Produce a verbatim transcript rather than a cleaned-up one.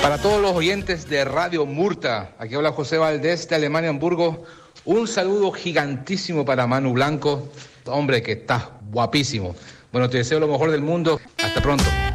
Para todos los oyentes de Radio Murta, aquí habla José Valdés de Alemania, Hamburgo. Un saludo gigantísimo para Manu Blanco, hombre que está guapísimo. Bueno, te deseo lo mejor del mundo. Hasta pronto.